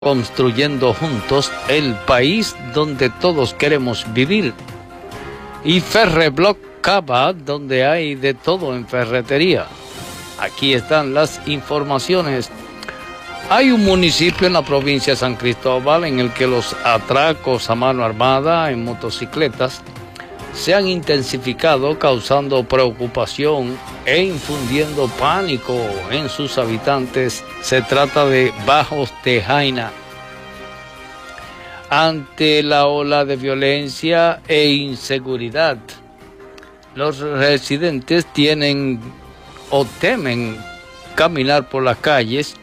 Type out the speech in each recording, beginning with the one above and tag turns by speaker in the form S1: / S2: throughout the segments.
S1: construyendo juntos el país donde todos queremos vivir. Y Ferrebloc Cava, donde hay de todo en ferretería. Aquí están las informaciones. Hay un municipio en la provincia de San Cristóbal en el que los atracos a mano armada en motocicletas se han intensificado, causando preocupación e infundiendo pánico en sus habitantes. Se trata de Bajos de Jaina. Ante la ola de violencia e inseguridad, los residentes tienen o temen caminar por las calles,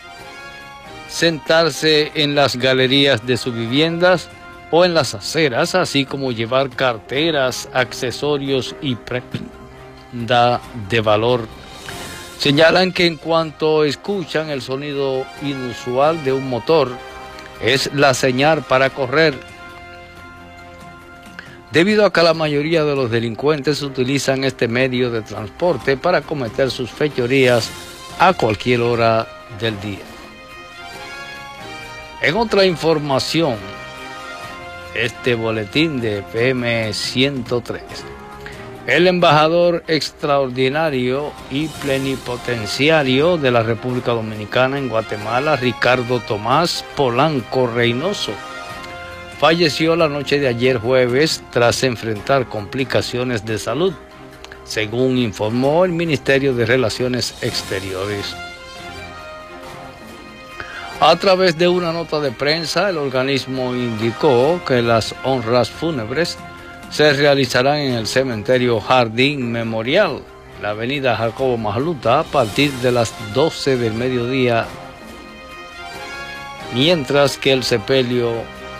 S1: sentarse en las galerías de sus viviendas o en las aceras, así como llevar carteras, accesorios y prenda de valor. Señalan que en cuanto escuchan el sonido inusual de un motor, es la señal para correr, debido a que la mayoría de los delincuentes utilizan este medio de transporte para cometer sus fechorías a cualquier hora del día. En otra información, este boletín de FM 103, el embajador extraordinario y plenipotenciario de la República Dominicana en Guatemala, Ricardo Tomás Polanco Reynoso, falleció la noche de ayer jueves tras enfrentar complicaciones de salud, según informó el Ministerio de Relaciones Exteriores. A través de una nota de prensa, el organismo indicó que las honras fúnebres se realizarán en el cementerio Jardín Memorial, en la avenida Jacobo Majluta, a partir de las 12 del mediodía, mientras que el sepelio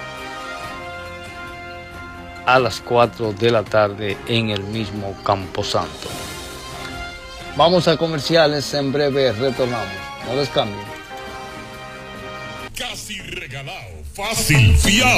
S1: a las 4 de la tarde en el mismo Camposanto. Vamos a comerciales, en breve retornamos. No les cambien.
S2: Casi regalado, fácil, fiado.